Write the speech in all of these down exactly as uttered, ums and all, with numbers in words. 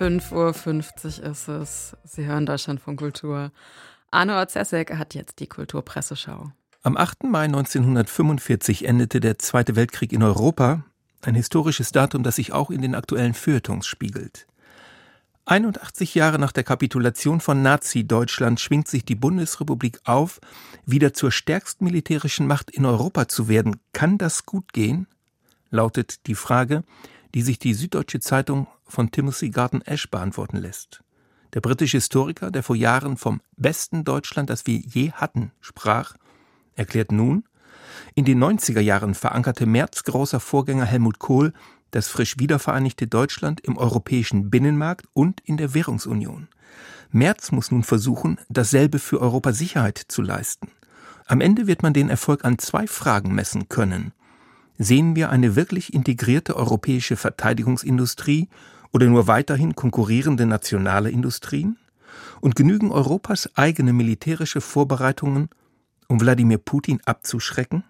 fünf Uhr fünfzig ist es. Sie hören Deutschlandfunk Kultur. Arno Orzeszek hat jetzt die Kulturpresseschau. Am achten Mai neunzehnhundertfünfundvierzig endete der Zweite Weltkrieg in Europa. Ein historisches Datum, das sich auch in den aktuellen Feuilletons spiegelt. einundachtzig Jahre nach der Kapitulation von Nazi-Deutschland schwingt sich die Bundesrepublik auf, wieder zur stärksten militärischen Macht in Europa zu werden. Kann das gut gehen? Lautet die Frage, die sich die Süddeutsche Zeitung von Timothy Garton Ash beantworten lässt. Der britische Historiker, der vor Jahren vom besten Deutschland, das wir je hatten, sprach, erklärt nun, in den neunziger Jahren verankerte Merz' großer Vorgänger Helmut Kohl das frisch wiedervereinigte Deutschland im europäischen Binnenmarkt und in der Währungsunion. Merz muss nun versuchen, dasselbe für Europa Sicherheit zu leisten. Am Ende wird man den Erfolg an zwei Fragen messen können. Sehen wir eine wirklich integrierte europäische Verteidigungsindustrie oder nur weiterhin konkurrierende nationale Industrien? Und genügen Europas eigene militärische Vorbereitungen, um Wladimir Putin abzuschrecken?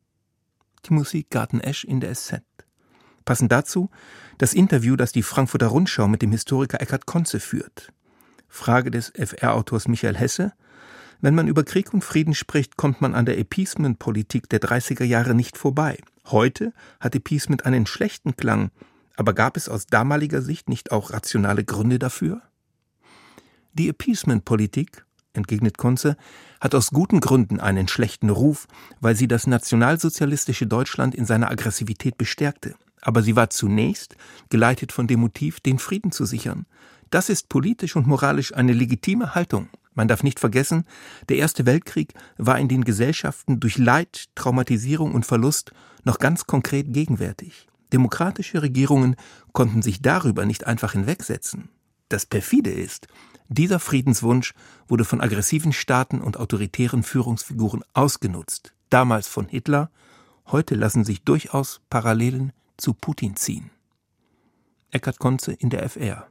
Timothy Garton Ash in der S Z. Passend dazu das Interview, das die Frankfurter Rundschau mit dem Historiker Eckhard Konze führt. Frage des F R-Autors Michael Hesse: Wenn man über Krieg und Frieden spricht, kommt man an der Appeasement-Politik der dreißiger Jahre nicht vorbei. Heute hat Appeasement einen schlechten Klang, aber gab es aus damaliger Sicht nicht auch rationale Gründe dafür? Die Appeasement-Politik, entgegnet Konze, hat aus guten Gründen einen schlechten Ruf, weil sie das nationalsozialistische Deutschland in seiner Aggressivität bestärkte. Aber sie war zunächst geleitet von dem Motiv, den Frieden zu sichern. Das ist politisch und moralisch eine legitime Haltung. Man darf nicht vergessen, der Erste Weltkrieg war in den Gesellschaften durch Leid, Traumatisierung und Verlust noch ganz konkret gegenwärtig. Demokratische Regierungen konnten sich darüber nicht einfach hinwegsetzen. Das perfide ist, dieser Friedenswunsch wurde von aggressiven Staaten und autoritären Führungsfiguren ausgenutzt. Damals von Hitler, heute lassen sich durchaus Parallelen zu Putin ziehen. Eckhard Konze in der F R.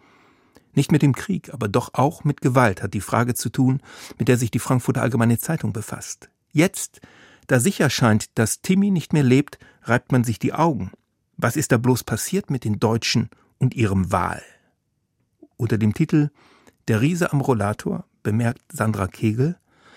Nicht mit dem Krieg, aber doch auch mit Gewalt hat die Frage zu tun, mit der sich die Frankfurter Allgemeine Zeitung befasst. Jetzt, da sicher scheint, dass Timmy nicht mehr lebt, reibt man sich die Augen. Was ist da bloß passiert mit den Deutschen und ihrem Wal? Unter dem Titel »Der Riese am Rollator« bemerkt Sandra Kegel,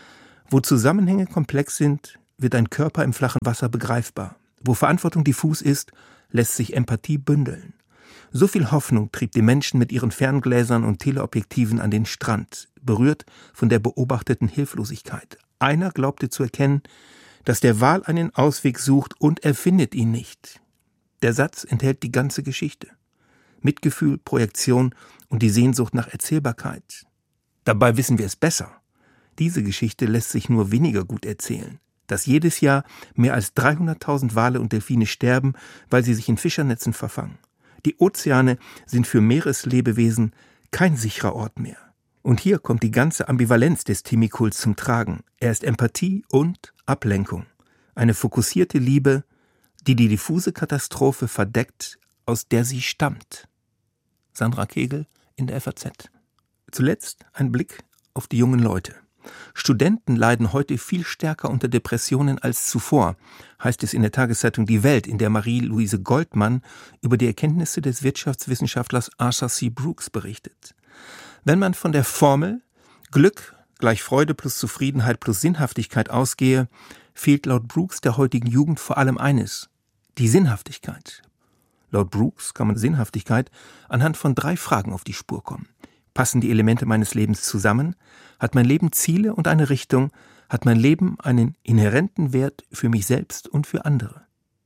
wo Zusammenhänge komplex sind, wird ein Körper im flachen Wasser begreifbar. Wo Verantwortung diffus ist, lässt sich Empathie bündeln. So viel Hoffnung trieb die Menschen mit ihren Ferngläsern und Teleobjektiven an den Strand, berührt von der beobachteten Hilflosigkeit. Einer glaubte zu erkennen, dass der Wal einen Ausweg sucht und er findet ihn nicht. Der Satz enthält die ganze Geschichte. Mitgefühl, Projektion und die Sehnsucht nach Erzählbarkeit. Dabei wissen wir es besser. Diese Geschichte lässt sich nur weniger gut erzählen. Dass jedes Jahr mehr als dreihunderttausend Wale und Delfine sterben, weil sie sich in Fischernetzen verfangen. Die Ozeane sind für Meereslebewesen kein sicherer Ort mehr. Und hier kommt die ganze Ambivalenz des Timmy-Kults zum Tragen. Er ist Empathie und Ablenkung. Eine fokussierte Liebe, die die diffuse Katastrophe verdeckt, aus der sie stammt. Sandra Kegel in der F A Z. Zuletzt ein Blick auf die jungen Leute. Studenten leiden heute viel stärker unter Depressionen als zuvor, heißt es in der Tageszeitung Die Welt, in der Marie-Louise Goldmann über die Erkenntnisse des Wirtschaftswissenschaftlers Arthur C. Brooks berichtet. Wenn man von der Formel Glück gleich Freude plus Zufriedenheit plus Sinnhaftigkeit ausgehe, fehlt laut Brooks der heutigen Jugend vor allem eines: die Sinnhaftigkeit. Laut Brooks kann man Sinnhaftigkeit anhand von drei Fragen auf die Spur kommen. Passen die Elemente meines Lebens zusammen? Hat mein Leben Ziele und eine Richtung? Hat mein Leben einen inhärenten Wert für mich selbst und für andere?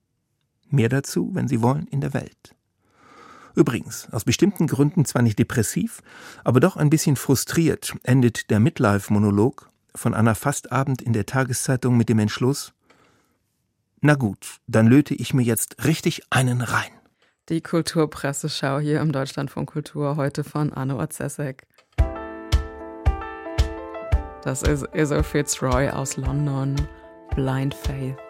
Mehr dazu, wenn Sie wollen, in der Welt. Übrigens, aus bestimmten Gründen zwar nicht depressiv, aber doch ein bisschen frustriert endet der Midlife-Monolog von Anna Fastabend in der Tageszeitung mit dem Entschluss: Na gut, dann löte ich mir jetzt richtig einen rein. Die Kulturpresseschau hier im Deutschlandfunk Kultur, heute von Arno Orzeszek. Das ist Isle Fitzroy aus London, Blind Faith.